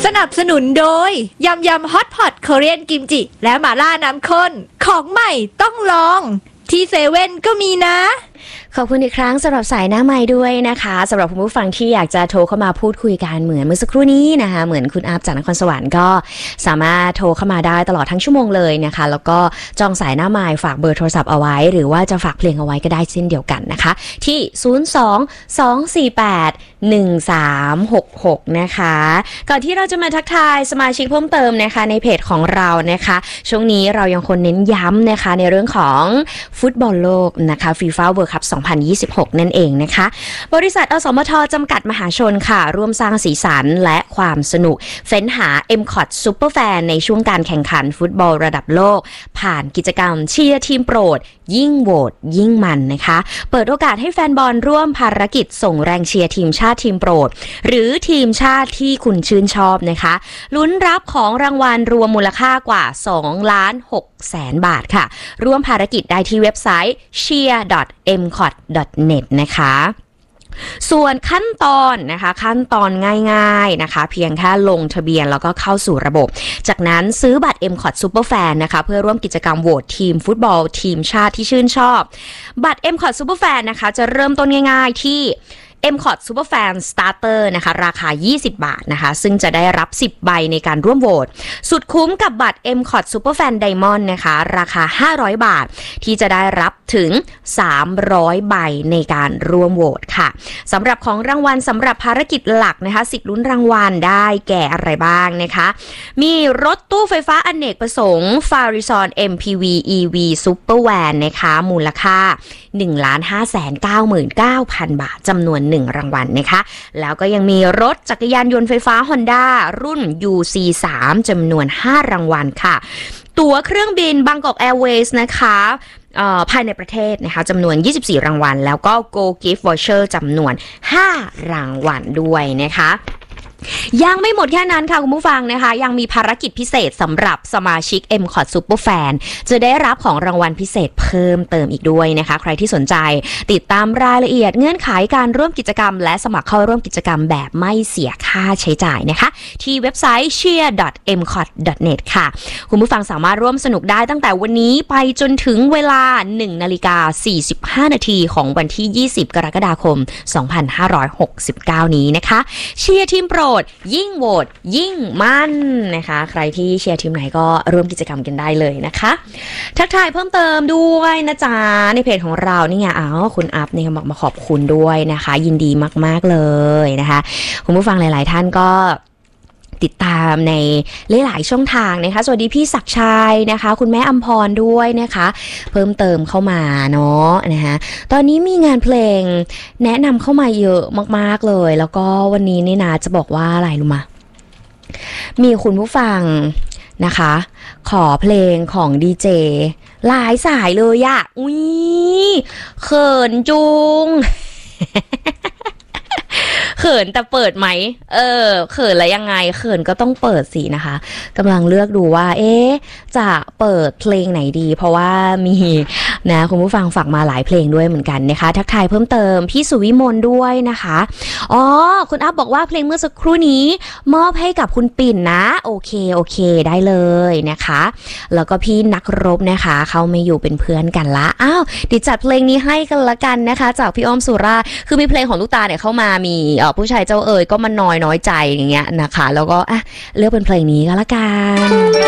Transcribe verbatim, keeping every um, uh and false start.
นับสนุนโดยยำยำฮอตพอตเกาหลีกิมจิและหม่าล่าน้ำข้นของใหม่ต้องลองที่เซเว่นก็มีนะขอบคุณอีกครั้งสำหรับสายหน้าไมค์ด้วยนะคะสำหรับคุณผู้ฟังที่อยากจะโทรเข้ามาพูดคุยกันเหมือนเมื่อสักครู่นี้นะคะเหมือนคุณอาบจากนครสวรรค์ก็สามารถโทรเข้ามาได้ตลอดทั้งชั่วโมงเลยนะคะแล้วก็จองสายหน้าไมค์ฝากเบอร์โทรศัพท์เอาไว้หรือว่าจะฝากเพลงเอาไว้ก็ได้เช่นเดียวกันนะคะที่ศูนย์ สอง สอง สี่ แปด หนึ่ง สาม หก หกนะคะก่อนที่เราจะมาทักทายสมาชิกเพิ่มเติมนะคะในเพจของเรานะคะช่วงนี้เรายังคงเน้นย้ำนะคะในเรื่องของฟุตบอลโลกนะคะฟีฟ่าเวิลด์คัพสองพันยี่สิบหกนั่นเองนะคะบริษัทอสมทจำกัดมหาชนค่ะร่วมสร้างสีสันและความสนุกเฟ้นหา เอ็ม คอท Superfan ในช่วงการแข่งขันฟุตบอลระดับโลกผ่านกิจกรรมเชียร์ทีมโปรดยิ่งโหวตยิ่งมันนะคะเปิดโอกาสให้แฟนบอลร่วมภารกิจส่งแรงเชียร์ทีมชาติทีมโปรดหรือทีมชาติที่คุณชื่นชอบนะคะลุ้นรับของรางวัลรวมมูลค่ากว่าสองล้านหกแสนบาทค่ะร่วมภารกิจได้ที่เว็บไซต์ เชียร์ ดอท เอ็ม คอท ดอท เน็ต นะคะส่วนขั้นตอนนะคะขั้นตอนง่ายๆนะคะเพียงแค่ลงทะเบียนแล้วก็เข้าสู่ระบบจากนั้นซื้อบัตร เอ็ม คอท Superfan นะคะเพื่อร่วมกิจกรรมโหวตทีมฟุตบอลทีมชาติที่ชื่นชอบบัตร เอ็ม คอท Superfan นะคะจะเริ่มต้นง่ายๆที่เอ็ม คอท Superfan Starter นะคะราคายี่สิบบาทนะคะซึ่งจะได้รับสิบใบในการร่วมโหวตสุดคุ้มกับบัตร เอ็ม คอท Superfan Diamond นะคะราคาห้าร้อยบาทที่จะได้รับถึงสามร้อยใบในการร่วมโหวตค่ะสำหรับของรางวัลสำหรับภารกิจหลักนะคะสิทธิ์ลุ้นรางวัลได้แก่อะไรบ้างนะคะมีรถตู้ไฟฟ้าอเนกประสงค์ Farizon เอ็ม พี วี อี วี Supervan นะคะมูลค่า หนึ่งล้านห้าแสนเก้าหมื่นเก้าพัน บาทจำนวนหนึ่งรางวัลนะคะแล้วก็ยังมีรถจักรยานยนต์ไฟฟ้า Honda รุ่น ยู ซี สาม จำนวนห้ารางวัลค่ะตั๋วเครื่องบิน Bangkok Airways นะคะภายในประเทศนะคะจำนวนยี่สิบสี่รางวัลแล้วก็ Go Gift Voucher จำนวนห้ารางวัลด้วยนะคะยังไม่หมดแค่นั้นค่ะคุณผู้ฟังนะคะยังมีภารกิจพิเศษสำหรับสมาชิก เอ็ม คอท Superfan จะได้รับของรางวัลพิเศษเพิ่มเติมอีกด้วยนะคะใครที่สนใจติดตามรายละเอียดเงื่อนไขการร่วมกิจกรรมและสมัครเข้าร่วมกิจกรรมแบบไม่เสียค่าใช้จ่ายนะคะที่เว็บไซต์ เชียร์ ดอท เอ็ม คอท ดอท เน็ต ค่ะคุณผู้ฟังสามารถร่วมสนุกได้ตั้งแต่วันนี้ไปจนถึงเวลา หนึ่งนาฬิกาสี่สิบห้านาทีของวันที่ยี่สิบกรกฎาคมสองพันห้าร้อยหกสิบเก้านี้นะคะเชียร์ทีมโปรดยิ่งโหวตยิ่งมันนะคะใครที่เชียร์ทีมไหนก็ร่วมกิจกรรมกันได้เลยนะคะทักทายเพิ่มเติมด้วยนะจ๊ะในเพจของเรานี่ไงอ้าวคุณอัพนี่บอกมาขอบคุณด้วยนะคะยินดีมากๆเลยนะคะคุณผู้ฟังหลายๆท่านก็ติดตามในหลายๆช่องทางนะคะสวัสดีพี่ศักดิ์ชัยนะคะคุณแม่อัมพรด้วยนะคะเพิ่มเติมเข้ามาเนาะนะคะตอนนี้มีงานเพลงแนะนำเข้ามาเยอะมากๆเลยแล้วก็วันนี้นี่นะจะบอกว่าอะไรรู้มั้ยมีคุณผู้ฟังนะคะขอเพลงของดีเจหลายสายเลยอะอุ๊ยเขินจุง เขินแต่เปิดไหมเออเขินแล้วยังไงเขินก็ต้องเปิดสินะคะกำลังเลือกดูว่าเอ๊ะจะเปิดเพลงไหนดีเพราะว่ามีนะคุณผู้ฟังฝากมาหลายเพลงด้วยเหมือนกันนะคะทักทายเพิ่มเติมพี่สุวิมลด้วยนะคะอ๋อคุณอัพบอกว่าเพลงเมื่อสักครู่นี้มอบให้กับคุณปิ่นนะโอเคโอเคได้เลยนะคะแล้วก็พี่นักรบนะคะเขาไม่อยู่เป็นเพื่อนกันละอ้าวดิจัดเพลงนี้ให้กันละกันนะคะจากพี่อ้อมสุราคือมีเพลงของลูกตาเนี่ยเข้ามามีผู้ชายเจ้าเอ๋ยก็มันน้อยน้อยใจอย่างเงี้ยนะคะแล้วก็อ่ะเลือกเป็นเพลงนี้ก็แล้วกัน